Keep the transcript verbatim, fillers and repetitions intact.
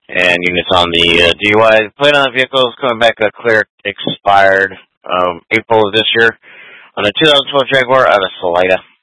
and units on the uh, D U I. Plate on the vehicle is coming back uh, clear, expired um, April of this year on a two thousand twelve Jaguar out of Salida.